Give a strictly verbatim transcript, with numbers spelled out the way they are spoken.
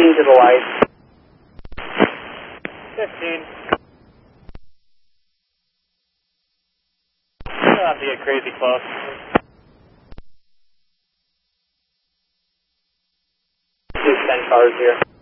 fifteen to the light. fifteen. Not to get crazy close. Two ten cars here.